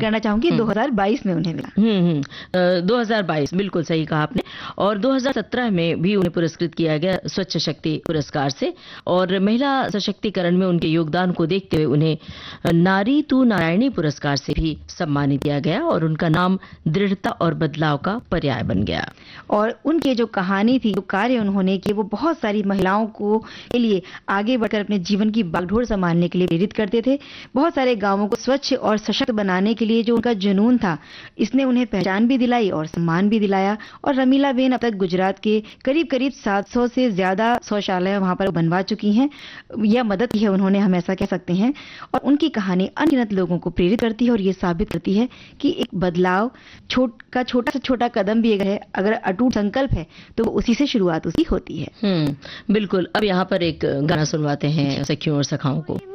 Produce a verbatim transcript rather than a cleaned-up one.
करना चाहूंगी दो हज़ार बाईस में उन्हें मिला। हम्म हम्म दो हज़ार बाईस, बिल्कुल सही कहा आपने। और दो हज़ार सत्रह में भी उन्हें पुरस्कृत किया गया स्वच्छ शक्ति पुरस्कार से, और महिला सशक्तिकरण में उनके योगदान को देखते हुए उन्हें नारी तू नारायणी पुरस्कार से भी सम्मानित किया गया, और उनका नाम दृढ़ता और बदलाव का पर्याय बन गया। और उनके जो कहानी थी, जो कार्य उन्होंने किए, वो बहुत सारी महिलाओं को के लिए आगे बढ़कर अपने जीवन की बागडोर संभालने के लिए प्रेरित करते थे। बहुत सारे गांवों को स्वच्छ और सशक्त बनाने के लिए जो उनका जुनून था, इसने उन्हें पहचान भी दिलाई और सम्मान भी दिलाया। और रमीला बेन अब तक गुजरात के करीब करीब सात सौ से ज्यादा शौचालय वहां पर बनवा चुकी हैं। यह मदद की है उन्होंने, हम ऐसा कह सकते हैं। और उनकी कहानी अनगिनत लोगों को प्रेरित करती है और ये साबित करती है कि एक बदलाव छोट का छोटा से छोटा कदम भी अगर है, अगर अटूट संकल्प है, तो उसी से शुरुआत उसकी होती है। हम्म बिल्कुल। अब यहाँ पर एक गाना सुनवाते हैं सखियों और सखाओं को।